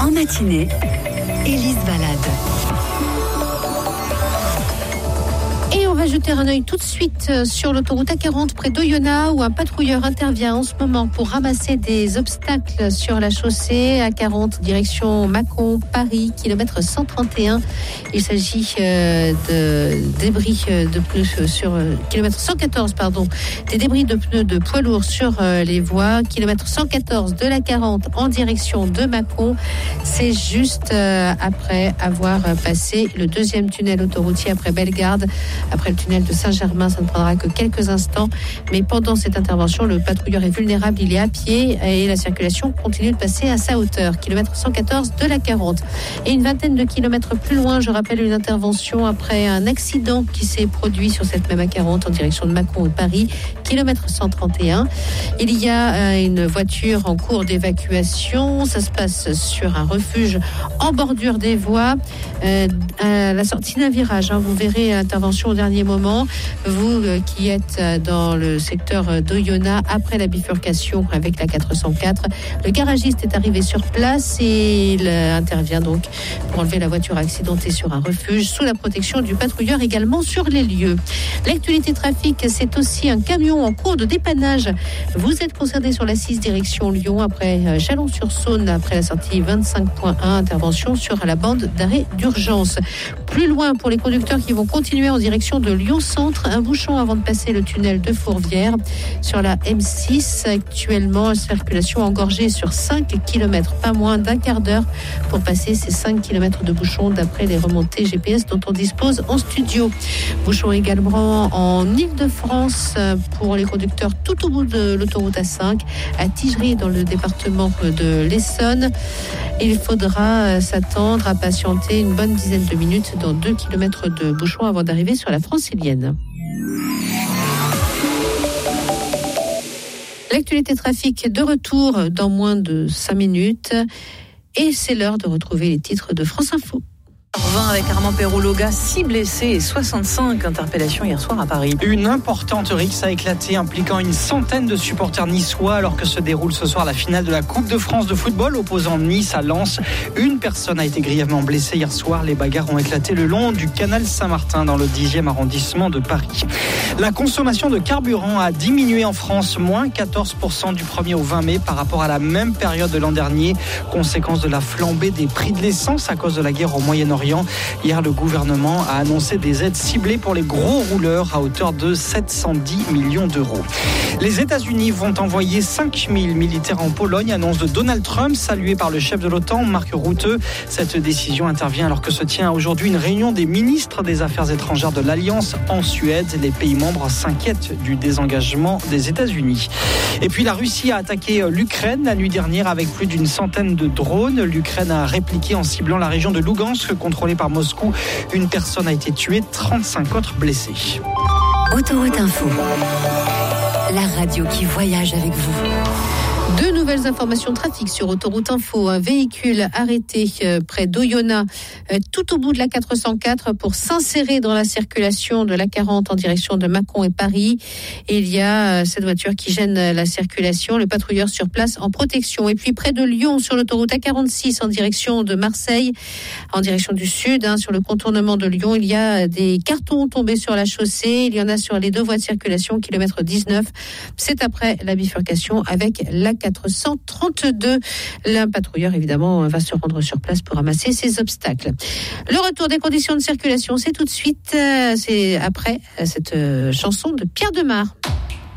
En matinée, Élise Balade. Et on va jeter un œil tout de suite sur l'autoroute A40 près d'Oyonnax où un patrouilleur intervient en ce moment pour ramasser des obstacles sur la chaussée A40 direction Mâcon, Paris, kilomètre 131. Il s'agit de débris de pneus sur kilomètre 114, des débris de pneus de poids lourds sur les voies, kilomètre 114 de l'A40 en direction de Mâcon. C'est juste après avoir passé le deuxième tunnel autoroutier après Bellegarde. Après le tunnel de Saint-Germain, ça ne prendra que quelques instants. Mais pendant cette intervention, le patrouilleur est vulnérable, il est à pied et la circulation continue de passer à sa hauteur. Kilomètre 114 de l'A40. Et une vingtaine de kilomètres plus loin, je rappelle une intervention après un accident qui s'est produit sur cette même A40 en direction de Mâcon et Paris. Kilomètre 131. Il y a une voiture en cours d'évacuation. Ça se passe sur un refuge en bordure des voies. À la sortie d'un virage, vous verrez l'intervention au dernier moment. Vous qui êtes dans le secteur d'Oyonnax après la bifurcation avec la 404, le garagiste est arrivé sur place et il intervient donc pour enlever la voiture accidentée sur un refuge sous la protection du patrouilleur également sur les lieux. L'actualité trafic, c'est aussi un camion en cours de dépannage. Vous êtes concerné sur la 6 direction Lyon après Chalon-sur-Saône après la sortie 25.1, intervention sur la bande d'arrêt d'urgence. Plus loin pour les conducteurs qui vont continuer en direction de Lyon-Centre, un bouchon avant de passer le tunnel de Fourvière. Sur la M6, actuellement, circulation engorgée sur 5 km, pas moins d'un quart d'heure pour passer ces 5 km de bouchon d'après les remontées GPS dont on dispose en studio. Bouchon également en Île-de-France pour les conducteurs tout au bout de l'autoroute A5, à Tigerie dans le département de l'Essonne. Il faudra s'attendre à patienter une bonne dizaine de minutes dans 2 km de bouchon avant d'arriver sur la francilienne. L'actualité trafic de retour dans moins de 5 minutes. Et c'est l'heure de retrouver les titres de France Info. 20 avec Armand Perrault-Loga, 6 blessés et 65 interpellations hier soir à Paris. Une importante rixe a éclaté impliquant une centaine de supporters niçois alors que se déroule ce soir la finale de la Coupe de France de football opposant Nice à Lens. Une personne a été grièvement blessée hier soir. Les bagarres ont éclaté le long du canal Saint-Martin dans le 10e arrondissement de Paris. La consommation de carburant a diminué en France, moins 14% du 1er au 20 mai par rapport à la même période de l'an dernier. Conséquence de la flambée des prix de l'essence à cause de la guerre au Moyen-Orient. Hier, le gouvernement a annoncé des aides ciblées pour les gros rouleurs à hauteur de 710 millions d'euros. Les États-Unis vont envoyer 5000 militaires en Pologne, annonce de Donald Trump, saluée par le chef de l'OTAN, Mark Rutte. Cette décision intervient alors que se tient aujourd'hui une réunion des ministres des Affaires étrangères de l'Alliance en Suède. Les pays membres s'inquiètent du désengagement des États-Unis. Et puis la Russie a attaqué l'Ukraine la nuit dernière avec plus d'une centaine de drones. L'Ukraine a répliqué en ciblant la région de Lugansk, contrôlée par Moscou. Une personne a été tuée, 35 autres blessés. Autoroute Info, la radio qui voyage avec vous. Deux nouvelles informations de trafic sur Autoroute Info. Un véhicule arrêté près d'Oyonnax, tout au bout de la 404 pour s'insérer dans la circulation de la 40 en direction de Mâcon et Paris. Et il y a cette voiture qui gêne la circulation. Le patrouilleur sur place en protection. Et puis près de Lyon, sur l'autoroute A46 en direction de Marseille, en direction du sud, sur le contournement de Lyon, il y a des cartons tombés sur la chaussée. Il y en a sur les deux voies de circulation, kilomètre 19. C'est après la bifurcation avec la 432. L'un patrouilleur, évidemment, va se rendre sur place pour ramasser ces obstacles. Le retour des conditions de circulation, c'est tout de suite, c'est après cette chanson de Pierre Demar.